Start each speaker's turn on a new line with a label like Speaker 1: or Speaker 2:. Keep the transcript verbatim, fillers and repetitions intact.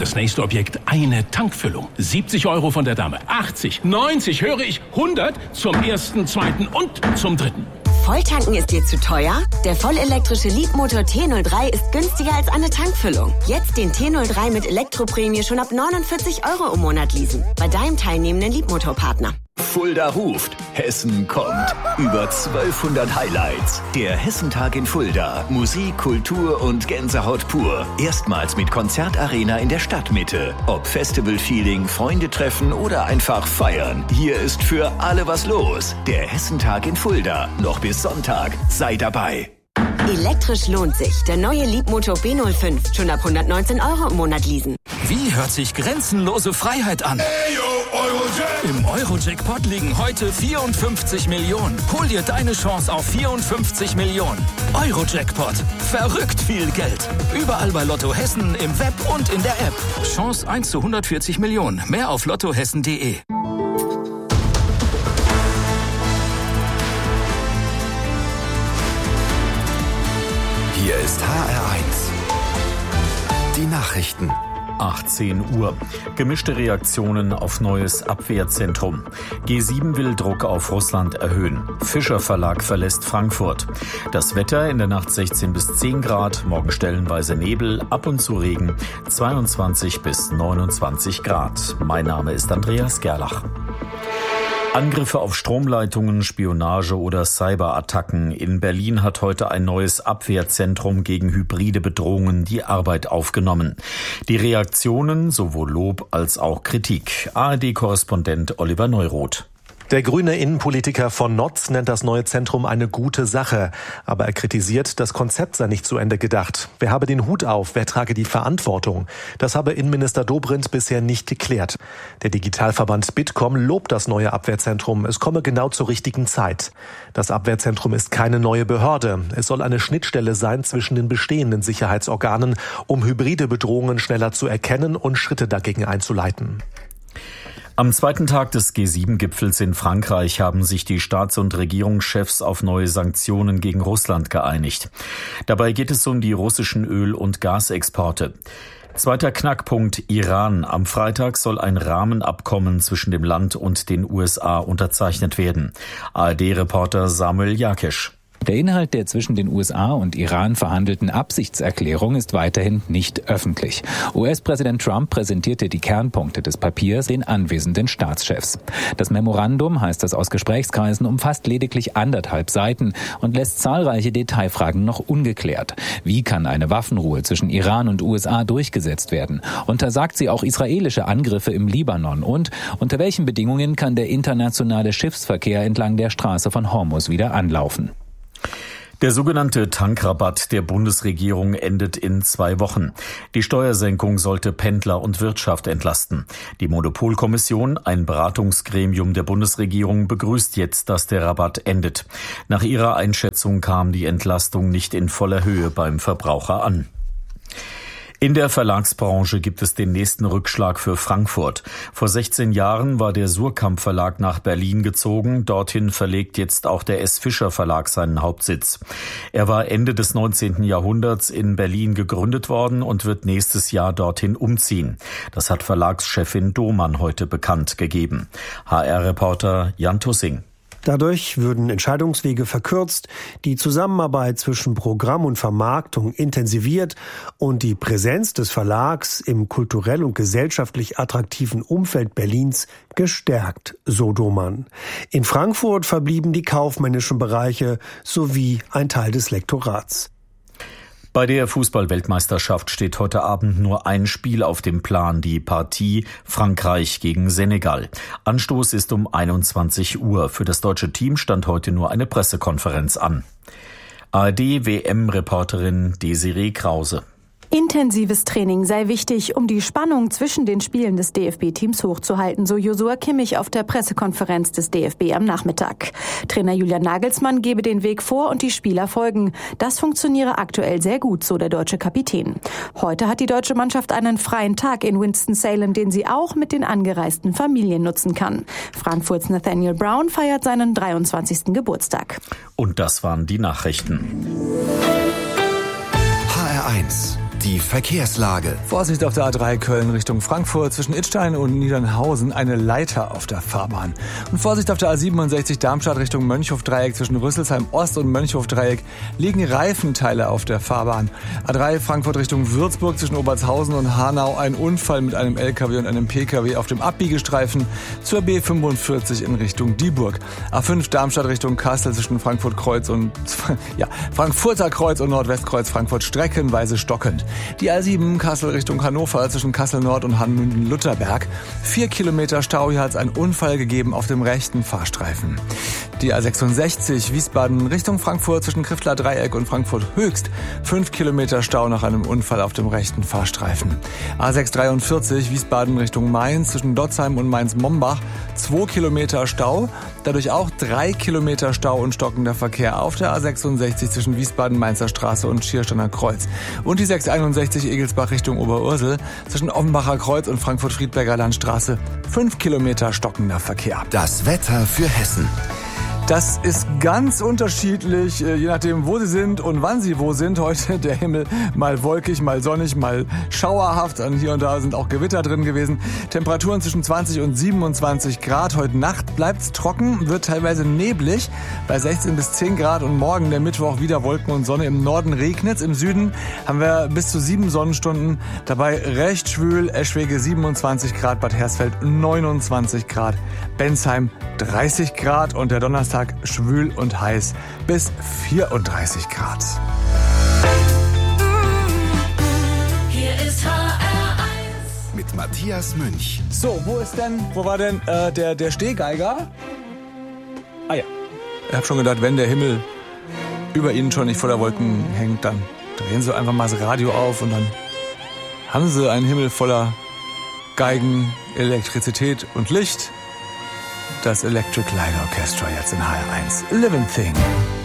Speaker 1: das nächste Objekt eine Tankfüllung. siebzig Euro von der Dame. achtzig, neunzig, höre ich, hundert zum ersten, zweiten und zum dritten.
Speaker 2: Volltanken ist dir zu teuer? Der vollelektrische Leapmotor T null drei ist günstiger als eine Tankfüllung. Jetzt den T null drei mit Elektroprämie schon ab neunundvierzig Euro im Monat leasen. Bei deinem teilnehmenden Leapmotor-Partner.
Speaker 3: Fulda ruft, Hessen kommt. Über zwölfhundert Highlights. Der Hessentag in Fulda. Musik, Kultur und Gänsehaut pur. Erstmals mit Konzertarena in der Stadtmitte. Ob Festival-Feeling, Freunde treffen oder einfach feiern. Hier ist für alle was los. Der Hessentag in Fulda. Noch bis Sonntag. Sei dabei.
Speaker 2: Elektrisch lohnt sich. Der neue Leapmotor B null fünf. Schon ab hundertneunzehn Euro im Monat leasen.
Speaker 4: Wie hört sich grenzenlose Freiheit an? Im Euro-Jackpot liegen heute vierundfünfzig Millionen. Hol dir deine Chance auf vierundfünfzig Millionen. Euro-Jackpot. Verrückt viel Geld. Überall bei Lotto Hessen, im Web und in der App. Chance eins zu hundertvierzig Millionen. Mehr auf lottohessen punkt de.
Speaker 5: Hier ist H R eins. Die Nachrichten.
Speaker 6: achtzehn Uhr. Gemischte Reaktionen auf neues Abwehrzentrum. G sieben will Druck auf Russland erhöhen. Fischer Verlag verlässt Frankfurt. Das Wetter in der Nacht sechzehn bis zehn Grad, morgen stellenweise Nebel, ab und zu Regen, zweiundzwanzig bis neunundzwanzig Grad. Mein Name ist Andreas Gerlach. Angriffe auf Stromleitungen, Spionage oder Cyberattacken. In Berlin hat heute ein neues Abwehrzentrum gegen hybride Bedrohungen die Arbeit aufgenommen. Die Reaktionen, sowohl Lob als auch Kritik. A R D-Korrespondent Oliver Neuroth.
Speaker 7: Der grüne Innenpolitiker von Notz nennt das neue Zentrum eine gute Sache. Aber er kritisiert, das Konzept sei nicht zu Ende gedacht. Wer habe den Hut auf? Wer trage die Verantwortung? Das habe Innenminister Dobrindt bisher nicht geklärt. Der Digitalverband Bitkom lobt das neue Abwehrzentrum. Es komme genau zur richtigen Zeit. Das Abwehrzentrum ist keine neue Behörde. Es soll eine Schnittstelle sein zwischen den bestehenden Sicherheitsorganen, um hybride Bedrohungen schneller zu erkennen und Schritte dagegen einzuleiten.
Speaker 6: Am zweiten Tag des G sieben Gipfels in Frankreich haben sich die Staats- und Regierungschefs auf neue Sanktionen gegen Russland geeinigt. Dabei geht es um die russischen Öl- und Gasexporte. Zweiter Knackpunkt Iran. Am Freitag soll ein Rahmenabkommen zwischen dem Land und den U S A unterzeichnet werden. A R D-Reporter Samuel Jakesch.
Speaker 8: Der Inhalt der zwischen den U S A und Iran verhandelten Absichtserklärung ist weiterhin nicht öffentlich. U S-Präsident Trump präsentierte die Kernpunkte des Papiers den anwesenden Staatschefs. Das Memorandum, heißt das aus Gesprächskreisen, umfasst lediglich anderthalb Seiten und lässt zahlreiche Detailfragen noch ungeklärt. Wie kann eine Waffenruhe zwischen Iran und U S A durchgesetzt werden? Untersagt sie auch israelische Angriffe im Libanon? Und unter welchen Bedingungen kann der internationale Schiffsverkehr entlang der Straße von Hormuz wieder anlaufen?
Speaker 6: Der sogenannte Tankrabatt der Bundesregierung endet in zwei Wochen. Die Steuersenkung sollte Pendler und Wirtschaft entlasten. Die Monopolkommission, ein Beratungsgremium der Bundesregierung, begrüßt jetzt, dass der Rabatt endet. Nach ihrer Einschätzung kam die Entlastung nicht in voller Höhe beim Verbraucher an. In der Verlagsbranche gibt es den nächsten Rückschlag für Frankfurt. Vor sechzehn Jahren war der Suhrkamp Verlag nach Berlin gezogen. Dorthin verlegt jetzt auch der S. Fischer Verlag seinen Hauptsitz. Er war Ende des neunzehnten Jahrhunderts in Berlin gegründet worden und wird nächstes Jahr dorthin umziehen. Das hat Verlagschefin Domann heute bekannt gegeben. H R-Reporter Jan Tussing.
Speaker 9: Dadurch würden Entscheidungswege verkürzt, die Zusammenarbeit zwischen Programm und Vermarktung intensiviert und die Präsenz des Verlags im kulturell und gesellschaftlich attraktiven Umfeld Berlins gestärkt, so Domann. In Frankfurt verblieben die kaufmännischen Bereiche sowie ein Teil des Lektorats.
Speaker 6: Bei der Fußball-Weltmeisterschaft steht heute Abend nur ein Spiel auf dem Plan, die Partie Frankreich gegen Senegal. Anstoß ist um einundzwanzig Uhr. Für das deutsche Team stand heute nur eine Pressekonferenz an. A R D-W M-Reporterin Desiree Krause.
Speaker 10: Intensives Training sei wichtig, um die Spannung zwischen den Spielen des D F B-Teams hochzuhalten, so Josua Kimmich auf der Pressekonferenz des D F B am Nachmittag. Trainer Julian Nagelsmann gebe den Weg vor und die Spieler folgen. Das funktioniere aktuell sehr gut, so der deutsche Kapitän. Heute hat die deutsche Mannschaft einen freien Tag in Winston-Salem, den sie auch mit den angereisten Familien nutzen kann. Frankfurts Nathaniel Brown feiert seinen dreiundzwanzigsten Geburtstag.
Speaker 6: Und das waren die Nachrichten.
Speaker 5: H R eins. Die Verkehrslage.
Speaker 11: Vorsicht auf der A drei Köln Richtung Frankfurt zwischen Idstein und Niedernhausen eine Leiter auf der Fahrbahn. Und Vorsicht auf der A siebenundsechzig Darmstadt Richtung Mönchhof-Dreieck zwischen Rüsselsheim Ost und Mönchhof-Dreieck liegen Reifenteile auf der Fahrbahn. A drei Frankfurt Richtung Würzburg zwischen Obertshausen und Hanau ein Unfall mit einem L K W und einem P K W auf dem Abbiegestreifen zur B fünfundvierzig in Richtung Dieburg. A fünf Darmstadt Richtung Kassel zwischen Frankfurt Kreuz und ja, Frankfurter Kreuz und Nordwestkreuz Frankfurt streckenweise stockend. Die A sieben Kassel Richtung Hannover zwischen Kassel Nord und Hanmünden-Lutterberg. Vier Kilometer Stau, hier hat es einen Unfall gegeben auf dem rechten Fahrstreifen. Die A sechsundsechzig Wiesbaden Richtung Frankfurt zwischen Kriftler Dreieck und Frankfurt Höchst. Fünf Kilometer Stau nach einem Unfall auf dem rechten Fahrstreifen. A sechshundertdreiundvierzig Wiesbaden Richtung Mainz zwischen Dotzheim und Mainz-Mombach. Zwei Kilometer Stau, dadurch auch drei Kilometer Stau und stockender Verkehr auf der A sechsundsechzig zwischen Wiesbaden-Mainzer Straße und Schiersteiner Kreuz. Und die sechshunderteinundsechzig Egelsbach Richtung Oberursel zwischen Offenbacher Kreuz und Frankfurt-Friedberger Landstraße. Fünf Kilometer stockender Verkehr.
Speaker 5: Das Wetter für Hessen.
Speaker 11: Das ist ganz unterschiedlich, je nachdem, wo Sie sind und wann Sie wo sind. Heute der Himmel mal wolkig, mal sonnig, mal schauerhaft. Und hier und da sind auch Gewitter drin gewesen. Temperaturen zwischen zwanzig und siebenundzwanzig Grad. Heute Nacht bleibt's trocken, wird teilweise neblig bei sechzehn bis zehn Grad. Und morgen, der Mittwoch, wieder Wolken und Sonne. Im Norden regnet's. Im Süden haben wir bis zu sieben Sonnenstunden. Dabei recht schwül. Eschwege siebenundzwanzig Grad, Bad Hersfeld neunundzwanzig Grad, Bensheim dreißig Grad und der Donnerstag schwül und heiß bis vierunddreißig Grad.
Speaker 12: Hier ist H R eins
Speaker 5: mit Matthias Münch.
Speaker 11: So, wo ist denn, wo war denn äh, der, der Stehgeiger? Ah ja, ich habe schon gedacht, wenn der Himmel über Ihnen schon nicht voller Wolken hängt, dann drehen Sie einfach mal das Radio auf und dann haben Sie einen Himmel voller Geigen, Elektrizität und Licht. Das Electric Light Orchestra jetzt in H R eins. Living Thing.